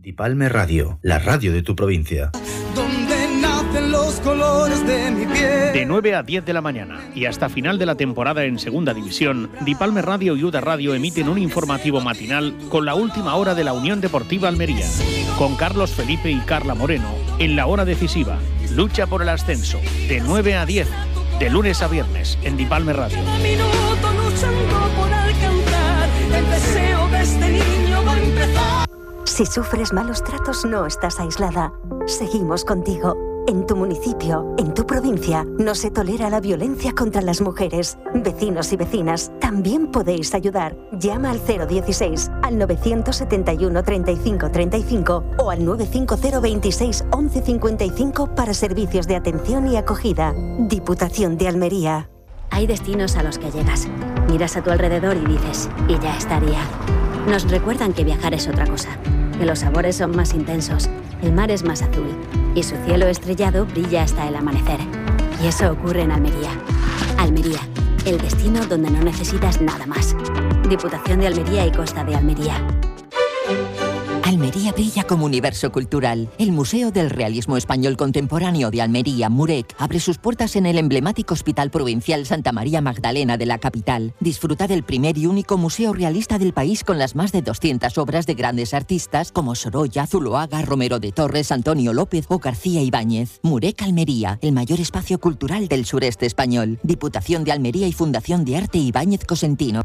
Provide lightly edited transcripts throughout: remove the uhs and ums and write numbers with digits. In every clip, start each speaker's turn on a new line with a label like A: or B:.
A: Dipalme Radio, la radio de tu provincia.
B: Donde nacen los colores de mi piel.
C: De 9 a 10 de la mañana y hasta final de la temporada en Segunda División, Dipalme Radio y Uda Radio emiten un informativo matinal con la última hora de la Unión Deportiva Almería, con Carlos Felipe y Carla Moreno en la hora decisiva. Lucha por el ascenso, de 9 a 10, de lunes a viernes, en Dipalme Radio.
B: Minuto luchando por alcanzar el deseo de este niño va a empezar.
D: Si sufres malos tratos, no estás aislada. Seguimos contigo. En tu municipio, en tu provincia, no se tolera la violencia contra las mujeres. Vecinos y vecinas, también podéis ayudar. Llama al 016, al 971 35 35 o al 950 26 11 55 para servicios de atención y acogida. Diputación de Almería.
E: Hay destinos a los que llegas. Miras a tu alrededor y dices, y ya estaría. Nos recuerdan que viajar es otra cosa, que los sabores son más intensos, el mar es más azul y su cielo estrellado brilla hasta el amanecer. Y eso ocurre en Almería. Almería, el destino donde no necesitas nada más. Diputación de Almería y Costa de Almería.
F: Almería brilla como universo cultural. El Museo del Realismo Español Contemporáneo de Almería, MUREC, abre sus puertas en el emblemático Hospital Provincial Santa María Magdalena de la capital. Disfruta del primer y único museo realista del país con las más de 200 obras de grandes artistas como Sorolla, Zuloaga, Romero de Torres, Antonio López o García Ibáñez. MUREC Almería, el mayor espacio cultural del sureste español. Diputación de Almería y Fundación de Arte Ibáñez Cosentino.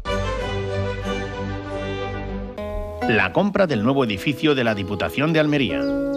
C: La compra del nuevo edificio de la Diputación de Almería.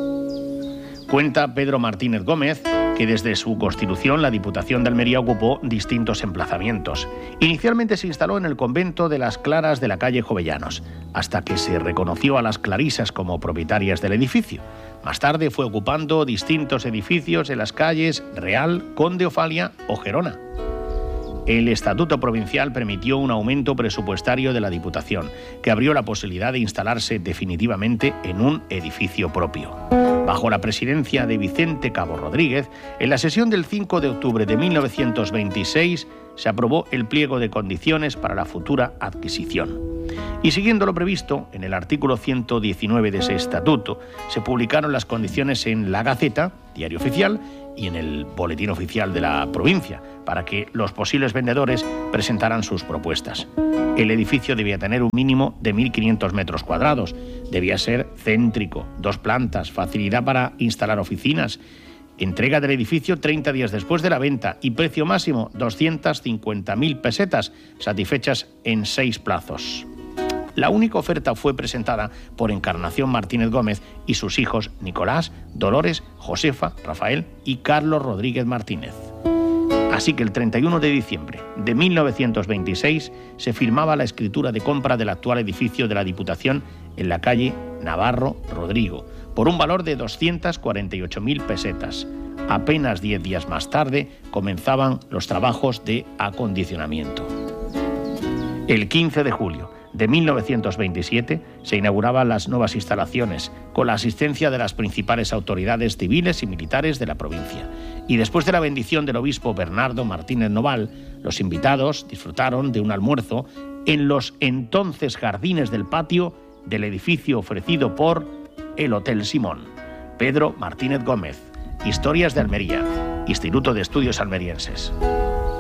C: Cuenta Pedro Martínez Gómez que desde su constitución la Diputación de Almería ocupó distintos emplazamientos. Inicialmente se instaló en el convento de las Claras de la calle Jovellanos, hasta que se reconoció a las clarisas como propietarias del edificio. Más tarde fue ocupando distintos edificios en las calles Real, Conde Ofalia o Gerona. El Estatuto Provincial permitió un aumento presupuestario de la Diputación, que abrió la posibilidad de instalarse definitivamente en un edificio propio. Bajo la presidencia de Vicente Cabo Rodríguez, en la sesión del 5 de octubre de 1926 se aprobó el pliego de condiciones para la futura adquisición. Y siguiendo lo previsto, en el artículo 119 de ese estatuto, se publicaron las condiciones en La Gaceta, diario oficial, y en el Boletín Oficial de la provincia, para que los posibles vendedores presentaran sus propuestas. El edificio debía tener un mínimo de 1.500 metros cuadrados, debía ser céntrico, 2 plantas, facilidad para instalar oficinas, entrega del edificio 30 días después de la venta y precio máximo 250.000 pesetas, satisfechas en 6 plazos. La única oferta fue presentada por Encarnación Martínez Gómez y sus hijos Nicolás, Dolores, Josefa, Rafael y Carlos Rodríguez Martínez. Así que el 31 de diciembre de 1926 se firmaba la escritura de compra del actual edificio de la Diputación en la calle Navarro Rodrigo, por un valor de 248.000 pesetas. Apenas 10 días más tarde comenzaban los trabajos de acondicionamiento. El 15 de julio de 1927 se inauguraban las nuevas instalaciones con la asistencia de las principales autoridades civiles y militares de la provincia. Y después de la bendición del obispo Bernardo Martínez Noval, los invitados disfrutaron de un almuerzo en los entonces jardines del patio del edificio ofrecido por el Hotel Simón. Pedro Martínez Gómez, Historias de Almería, Instituto de Estudios Almerienses.